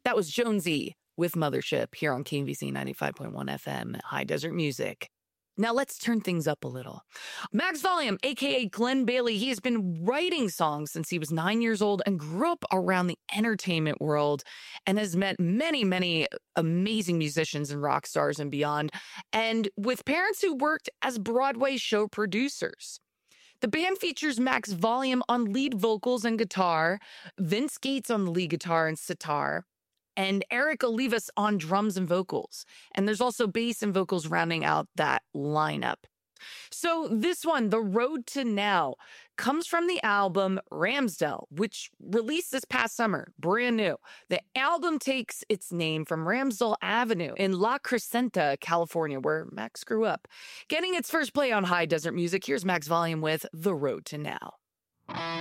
That was Jonesy with Mothership here on KVC 95.1 FM, High Desert Music. Now let's turn things up a little. Max Volume, aka Glenn Bailey, he has been writing songs since he was 9 years old and grew up around the entertainment world and has met many, many amazing musicians and rock stars and beyond, and with parents who worked as Broadway show producers. The band features Max Volume on lead vocals and guitar, Vince Gates on the lead guitar and sitar, and Eric Olivas on drums and vocals. And there's also bass and vocals rounding out that lineup. So this one, The Road to Now, comes from the album Ramsdale, which released this past summer, brand new. The album takes its name from Ramsdale Avenue in La Crescenta, California, where Max grew up. Getting its first play on High Desert Music, here's Max Volume with The Road to Now.